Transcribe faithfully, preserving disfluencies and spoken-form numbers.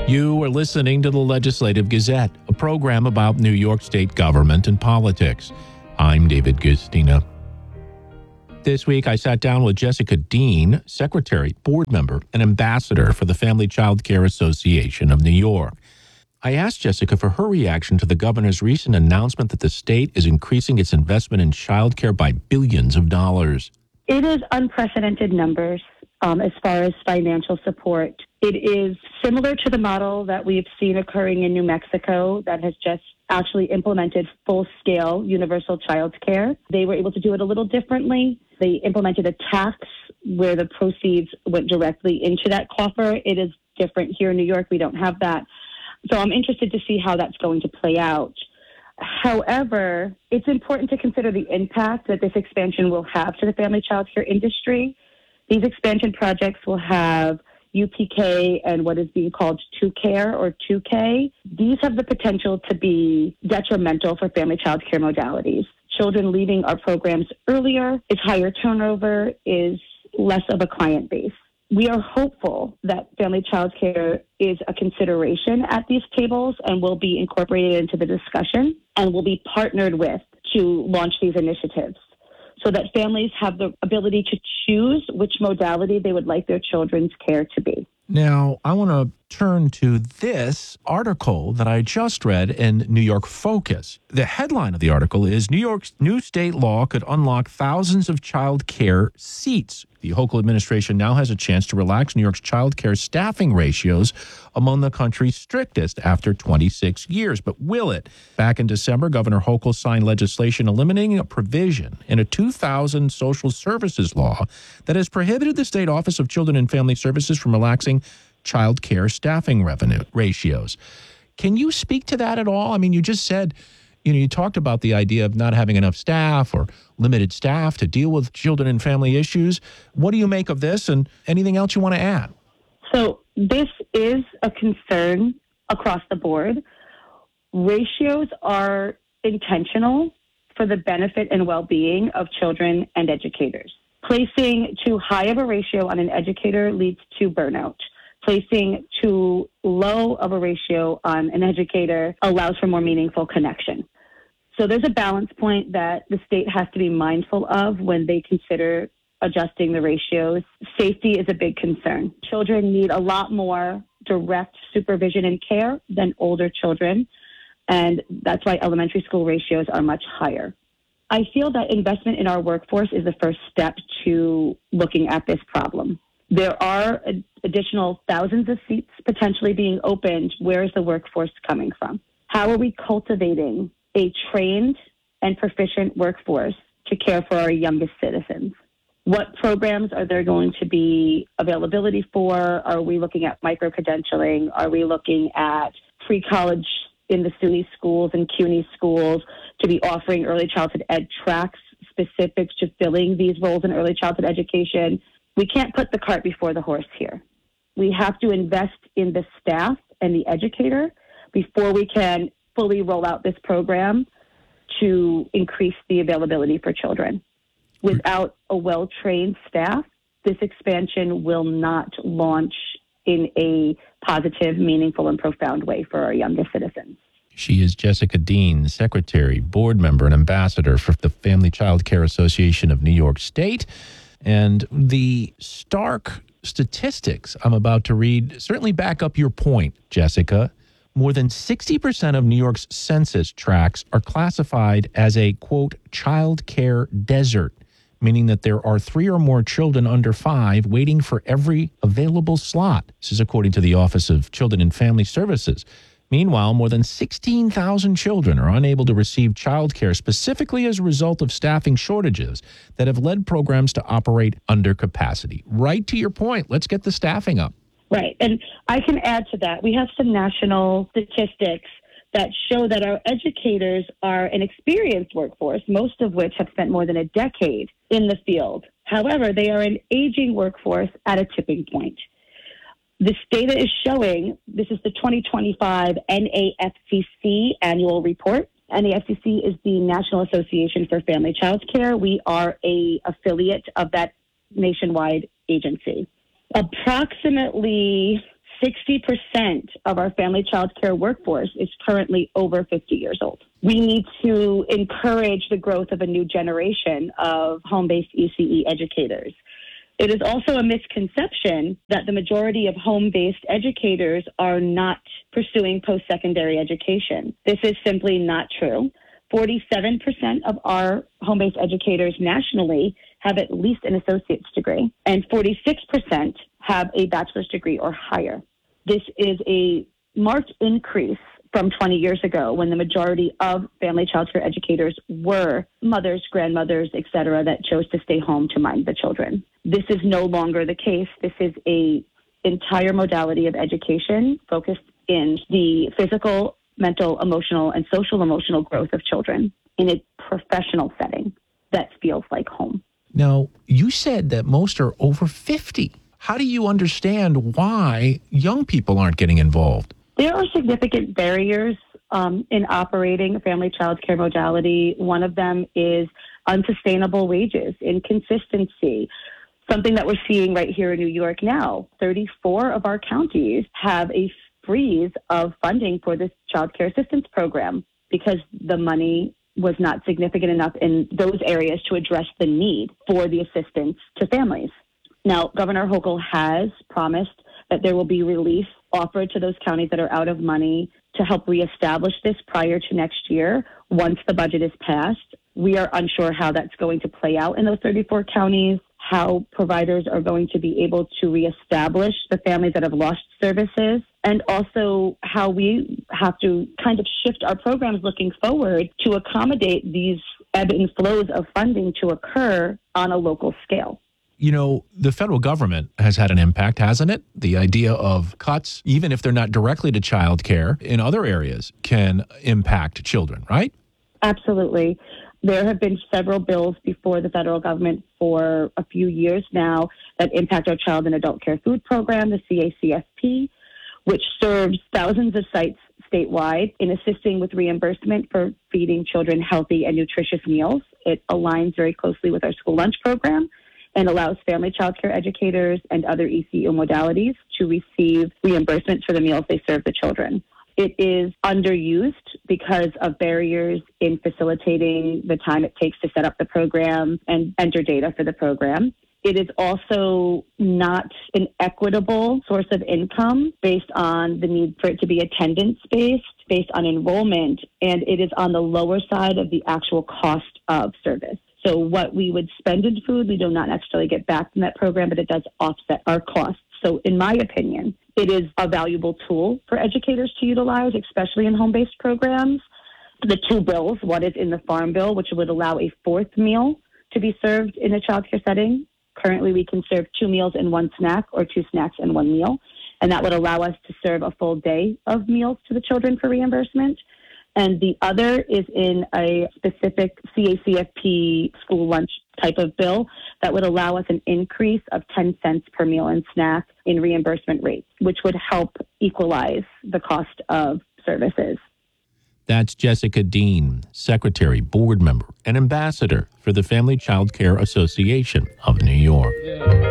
You are listening to the Legislative Gazette, a program about New York State government and politics. I'm David Gustina. This week, I sat down with Jessica Dean, Secretary, Board Member, and Ambassador for the Family Child Care Association of New York. I asked Jessica for her reaction to the governor's recent announcement that the state is increasing its investment in child care by billions of dollars. It is unprecedented numbers um, as far as financial support. It is similar to the model that we've seen occurring in New Mexico that has just actually implemented full-scale universal child care. They were able to do it a little differently. They implemented a tax where the proceeds went directly into that coffer. It is different here in New York. We don't have that. So I'm interested to see how that's going to play out. However, it's important to consider the impact that this expansion will have to the family child care industry. These expansion projects will have U P K and what is being called two care or two K. These have the potential to be detrimental for family child care modalities. Children leaving our programs earlier is higher turnover, is less of a client base. We are hopeful that family child care is a consideration at these tables and will be incorporated into the discussion and will be partnered with to launch these initiatives so that families have the ability to choose which modality they would like their children's care to be. Now, I want to turn to this article that I just read in New York Focus. The headline of the article is, New York's new state law could unlock thousands of child care seats. The Hochul administration now has a chance to relax New York's child care staffing ratios among the country's strictest after twenty-six years. But will it? Back in December, Governor Hochul signed legislation eliminating a provision in a two thousand social services law that has prohibited the State Office of Children and Family Services from relaxing child care staffing revenue ratios. Can you speak to that at all? I mean, you just said, you know, you talked about the idea of not having enough staff or limited staff to deal with children and family issues. What do you make of this, and anything else you want to add? So this is a concern across the board. Ratios are intentional for the benefit and well-being of children and educators. Placing too high of a ratio on an educator leads to burnout. Placing too low of a ratio on an educator allows for more meaningful connection. So there's a balance point that the state has to be mindful of when they consider adjusting the ratios. Safety is a big concern. Children need a lot more direct supervision and care than older children, and that's why elementary school ratios are much higher. I feel that investment in our workforce is the first step to looking at this problem. There are additional thousands of seats potentially being opened. Where is the workforce coming from? How are we cultivating a trained and proficient workforce to care for our youngest citizens? What programs are there going to be availability for? Are we looking at micro-credentialing? Are we looking at pre-college in the S U N Y schools and C U N Y schools to be offering early childhood ed tracks specific to filling these roles in early childhood education? We can't put the cart before the horse here. We have to invest in the staff and the educator before we can fully roll out this program to increase the availability for children. Without a well-trained staff, this expansion will not launch in a positive, meaningful, and profound way for our youngest citizens. She is Jessica Dean, Secretary, Board Member, and Ambassador for the Family Child Care Association of New York State. And the stark statistics I'm about to read certainly back up your point, Jessica. More than sixty percent of New York's census tracts are classified as a, quote, child care desert, meaning that there are three or more children under five waiting for every available slot. This is according to the Office of Children and Family Services. Meanwhile, more than sixteen thousand children are unable to receive child care specifically as a result of staffing shortages that have led programs to operate under capacity. Right to your point. Let's get the staffing up. Right. And I can add to that. We have some national statistics that show that our educators are an experienced workforce, most of which have spent more than a decade in the field. However, they are an aging workforce at a tipping point. This data is showing, this is the twenty twenty-five N A F C C annual report. N A F C C is the National Association for Family Child Care. We are a affiliate of that nationwide agency. Approximately sixty percent of our family child care workforce is currently over fifty years old. We need to encourage the growth of a new generation of home-based E C E educators. It is also a misconception that the majority of home-based educators are not pursuing post-secondary education. This is simply not true. forty-seven percent of our home-based educators nationally have at least an associate's degree, and forty-six percent have a bachelor's degree or higher. This is a marked increase from twenty years ago, when the majority of family child care educators were mothers, grandmothers, et cetera, that chose to stay home to mind the children. This is no longer the case. This is a entire modality of education focused in the physical, mental, emotional, and social emotional growth of children in a professional setting that feels like home. Now, you said that most are over fifty. How do you understand why young people aren't getting involved? There are significant barriers um, in operating a family child care modality. One of them is unsustainable wages, inconsistency, something that we're seeing right here in New York now. thirty-four of our counties have a freeze of funding for this child care assistance program because the money was not significant enough in those areas to address the need for the assistance to families. Now, Governor Hochul has promised that there will be relief offered to those counties that are out of money to help reestablish this prior to next year once the budget is passed. We are unsure how that's going to play out in those thirty-four counties, how providers are going to be able to reestablish the families that have lost services, and also how we have to kind of shift our programs looking forward to accommodate these ebb and flows of funding to occur on a local scale. You know, the federal government has had an impact, hasn't it? The idea of cuts, even if they're not directly to child care, in other areas can impact children, right? Absolutely. There have been several bills before the federal government for a few years now that impact our child and adult care food program, the C A C F P, which serves thousands of sites statewide in assisting with reimbursement for feeding children healthy and nutritious meals. It aligns very closely with our school lunch program and allows family child care educators and other E C U modalities to receive reimbursements for the meals they serve the children. It is underused because of barriers in facilitating the time it takes to set up the program and enter data for the program. It is also not an equitable source of income based on the need for it to be attendance-based, based on enrollment, and it is on the lower side of the actual cost of service. So what we would spend in food, we do not necessarily get back from that program, but it does offset our costs. So in my opinion, it is a valuable tool for educators to utilize, especially in home-based programs. The two bills, one is in the Farm Bill, which would allow a fourth meal to be served in a child care setting. Currently, we can serve two meals and one snack or two snacks and one meal, and that would allow us to serve a full day of meals to the children for reimbursement. And the other is in a specific C A C F P school lunch type of bill that would allow us an increase of ten cents per meal and snack in reimbursement rates, which would help equalize the cost of services. That's Jessica Dean, Secretary, Board Member, and Ambassador for the Family Child Care Association of New York.